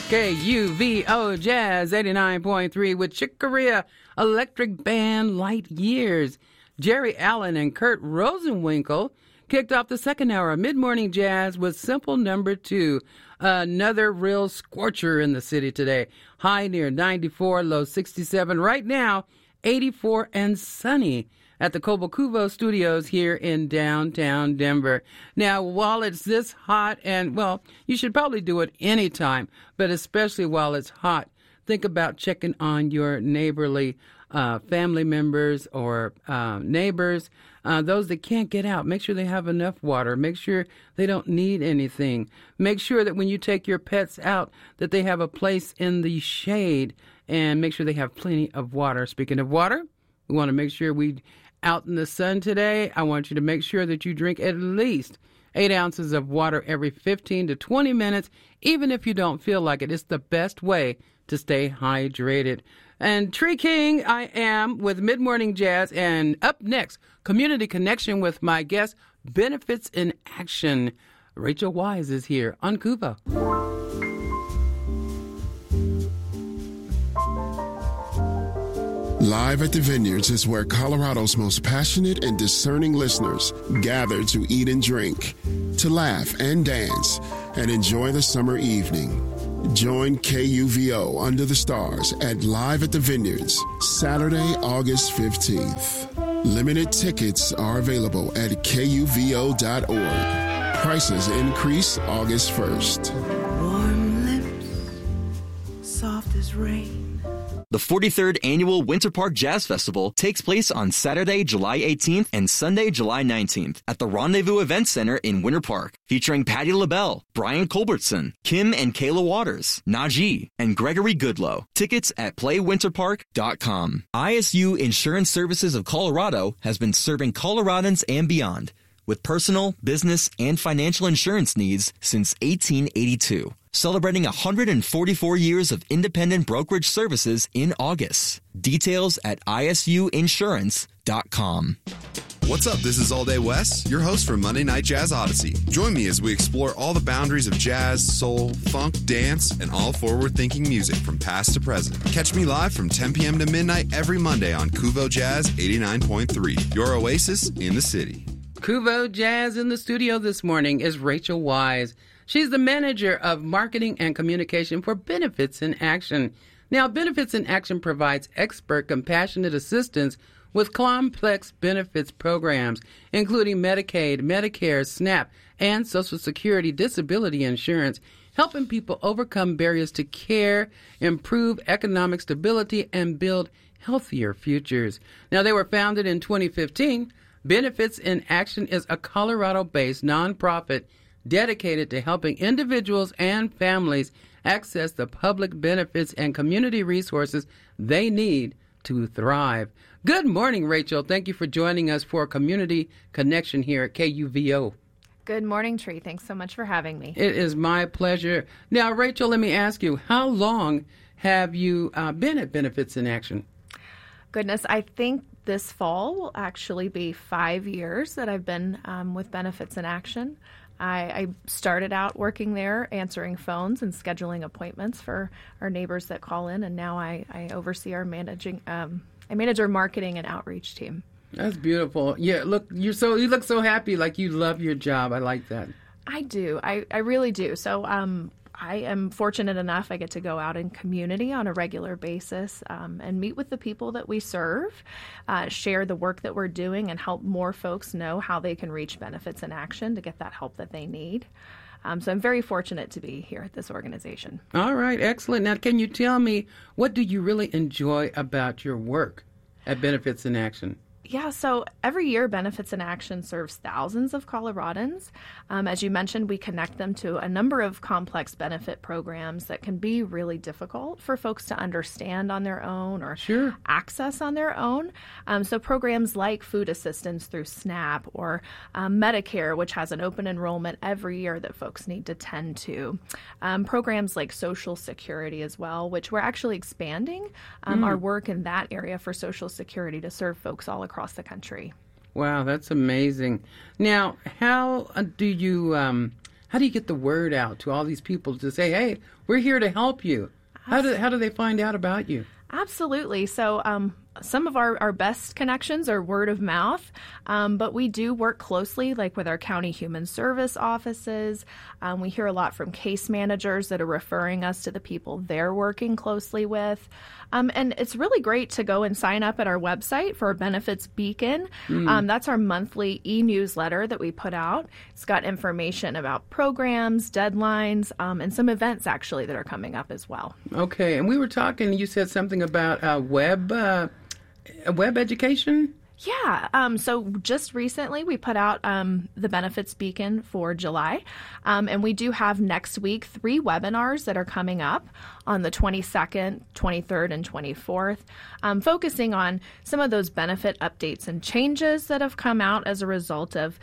KUVO Jazz 89.3 with Chick Corea Electric Band Light Years. Jerry Allen and Kurt Rosenwinkel kicked off the second hour of Mid-Morning Jazz with Simple Number 2. Another real scorcher in the city today. High near 94, low 67. Right now, 84 and sunny at the Cobo-Cuvo Studios here in downtown Denver. Now, while it's this hot, and, well, you should probably do it anytime, but especially while it's hot, think about checking on your neighborly family members or neighbors, those that can't get out. Make sure they have enough water. Make sure they don't need anything. Make sure that when you take your pets out, that they have a place in the shade, and make sure they have plenty of water. Speaking of water, we want to make sure we out in the sun today. I want you to make sure that you drink at least 8 ounces of water every 15 to 20 minutes, even if you don't feel like it. It's the best way to stay hydrated. And Tree King, I am with Mid-Morning Jazz, and up next, Community Connection with my guest, Benefits in Action. Rachel Wise is here on Cuba. Live at the Vineyards is where Colorado's most passionate and discerning listeners gather to eat and drink, to laugh and dance, and enjoy the summer evening. Join KUVO Under the Stars at Live at the Vineyards, Saturday, August 15th. Limited tickets are available at KUVO.org. Prices increase August 1st. Warm lips, soft as rain. The 43rd Annual Winter Park Jazz Festival takes place on Saturday, July 18th and Sunday, July 19th at the Rendezvous Event Center in Winter Park, featuring Patti LaBelle, Brian Culbertson, Kim and Kayla Waters, Najee, and Gregory Goodlow. Tickets at playwinterpark.com. ISU Insurance Services of Colorado has been serving Coloradans and beyond with personal, business, and financial insurance needs since 1882. Celebrating 144 years of independent brokerage services in August. Details at isuinsurance.com. What's up? This is All Day Wes, your host for Monday Night Jazz Odyssey. Join me as we explore all the boundaries of jazz, soul, funk, dance, and all forward-thinking music from past to present. Catch me live from 10 p.m. to midnight every Monday on Cuvo Jazz 89.3, your oasis in the city. Cuvo Jazz in the studio this morning is Rachel Wise. She's the manager of marketing and communication for Benefits in Action. Now, Benefits in Action provides expert, compassionate assistance with complex benefits programs, including Medicaid, Medicare, SNAP, and Social Security disability insurance, helping people overcome barriers to care, improve economic stability, and build healthier futures. Now, they were founded in 2015. Benefits in Action is a Colorado-based nonprofit dedicated to helping individuals and families access the public benefits and community resources they need to thrive. Good morning, Rachel. Thank you for joining us for Community Connection here at KUVO. Good morning, Tree. Thanks so much for having me. It is my pleasure. Now, Rachel, let me ask you, how long have you been at Benefits in Action? Goodness, I think this fall will actually be 5 years that I've been with Benefits in Action. I started out working there, answering phones and scheduling appointments for our neighbors that call in, and now I oversee our I manage our marketing and outreach team. That's beautiful. Yeah, look, you look so happy, like you love your job. I like that. I do. I really do. So I am fortunate enough I get to go out in community on a regular basis and meet with the people that we serve, share the work that we're doing, and help more folks know how they can reach Benefits in Action to get that help that they need. So I'm very fortunate to be here at this organization. All right, excellent. Now, can you tell me, what do you really enjoy about your work at Benefits in Action? Yeah, so every year Benefits in Action serves thousands of Coloradans. As you mentioned, we connect them to a number of complex benefit programs that can be really difficult for folks to understand on their own or access on their own. So programs like food assistance through SNAP or Medicare, which has an open enrollment every year that folks need to tend to. Programs like Social Security as well, which we're actually expanding our work in that area for Social Security to serve folks all across the country. Wow, that's amazing. Now, how do you how do you get the word out to all these people to say, hey, we're here to help you? How do they find out about you? Absolutely. So some of our best connections are word of mouth, but we do work closely like with our county human service offices. We hear a lot from case managers that are referring us to the people they're working closely with. And it's really great to go and sign up at our website for our Benefits Beacon. That's our monthly e-newsletter that we put out. It's got information about programs, deadlines, and some events actually that are coming up as well. Okay, and we were talking, you said something about web education? Yeah. So just recently we put out the Benefits Beacon for July. And we do have next week 3 webinars that are coming up on the 22nd, 23rd, and 24th, focusing on some of those benefit updates and changes that have come out as a result of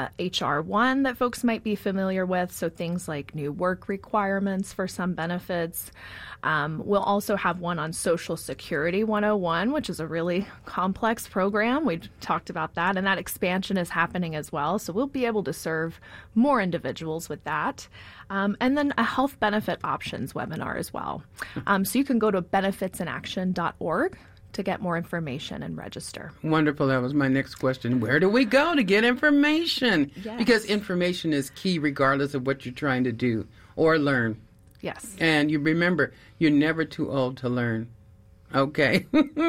HR 1 that folks might be familiar with. So things like new work requirements for some benefits. We'll also have one on Social Security 101, which is a really complex program. We talked about that, and that expansion is happening as well. So we'll be able to serve more individuals with that. And then a health benefit options webinar as well. So you can go to benefitsinaction.org to get more information and register. Wonderful. That was my next question. Where do we go to get information? Yes. Because information is key regardless of what you're trying to do or learn. Yes. And you remember, you're never too old to learn. Okay.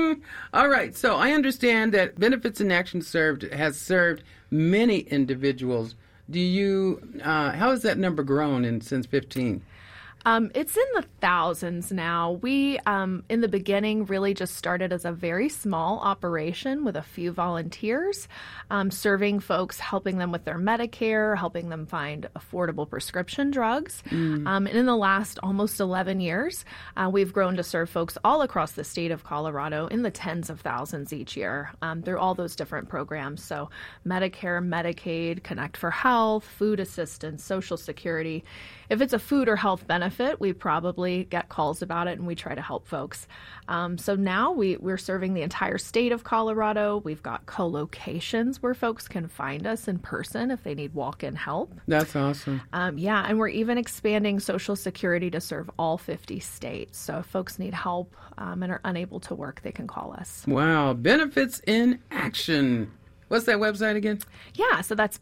All right. So I understand that Benefits in Action has served many individuals. Do you, how has that number grown since 15? It's in the thousands now. We, in the beginning, really just started as a very small operation with a few volunteers, serving folks, helping them with their Medicare, helping them find affordable prescription drugs. And in the last almost 11 years, we've grown to serve folks all across the state of Colorado in the tens of thousands each year through all those different programs. So Medicare, Medicaid, Connect for Health, food assistance, Social Security. If it's a food or health benefit, we probably get calls about it and we try to help folks. So now we're serving the entire state of Colorado. We've got co-locations where folks can find us in person if they need walk-in help. That's awesome. Yeah, and we're even expanding Social Security to serve all 50 states. So if folks need help and are unable to work, they can call us. Wow. Benefits in Action. What's that website again? Yeah, so that's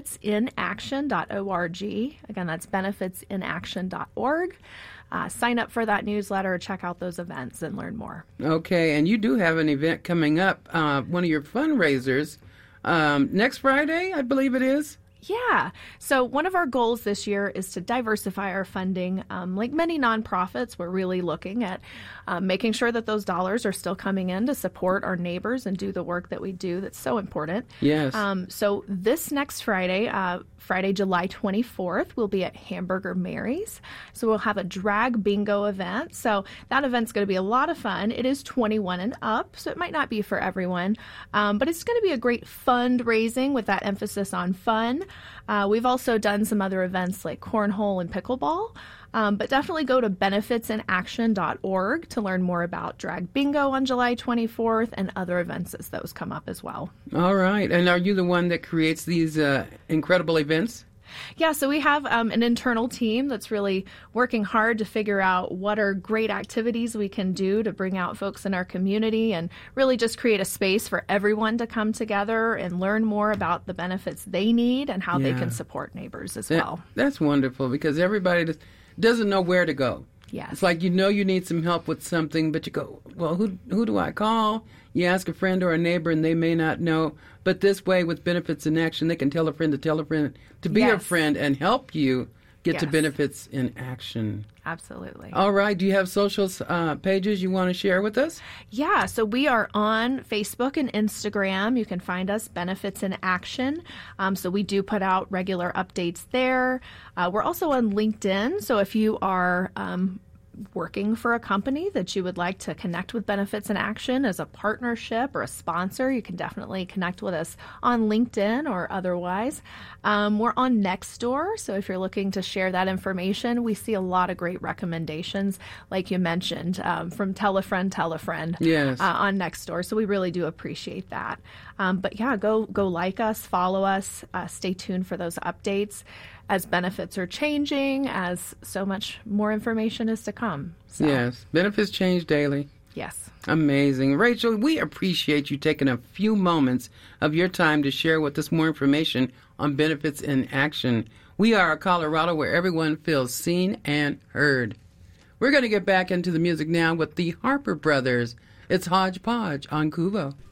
benefitsinaction.org. Again, that's benefitsinaction.org. Sign up for that newsletter, check out those events, and learn more. Okay, and you do have an event coming up, one of your fundraisers, next Friday, I believe it is. Yeah. So one of our goals this year is to diversify our funding. Like many nonprofits, we're really looking at making sure that those dollars are still coming in to support our neighbors and do the work that we do that's so important. Yes. So this next Friday, Friday, July 24th, we'll be at Hamburger Mary's. So we'll have a drag bingo event. So that event's going to be a lot of fun. It is 21 and up, so it might not be for everyone. But it's going to be a great fundraising with that emphasis on fun. We've also done some other events like cornhole and pickleball. But definitely go to benefitsinaction.org to learn more about Drag Bingo on July 24th and other events as those come up as well. All right. And are you the one that creates these incredible events? Yeah, so we have an internal team that's really working hard to figure out what are great activities we can do to bring out folks in our community and really just create a space for everyone to come together and learn more about the benefits they need and how they can support neighbors as well. That's wonderful because everybody doesn't know where to go. Yes. It's like you need some help with something, but you go, well, who do I call? You ask a friend or a neighbor, and they may not know. But this way, with Benefits in Action, they can tell a friend to be a friend and help you get to Benefits in Action. Absolutely. All right. Do you have social pages you want to share with us? Yeah. So we are on Facebook and Instagram. You can find us, Benefits in Action. So we do put out regular updates there. We're also on LinkedIn. So if you are working for a company that you would like to connect with Benefits in Action as a partnership or a sponsor, you can definitely connect with us on LinkedIn or otherwise. We're on Nextdoor, so if you're looking to share that information, we see a lot of great recommendations, like you mentioned, from Tell a Friend yes. On Nextdoor, so we really do appreciate that. But yeah, go like us, follow us, stay tuned for those updates. as benefits are changing, as so much more information is to come. So, Yes, benefits change daily. yes. Amazing. Rachel, we appreciate you taking a few moments of your time to share with us more information on Benefits in Action. We are a Colorado where everyone feels seen and heard. We're going to get back into the music now with the Harper Brothers. It's Hodgepodge on Kuvo.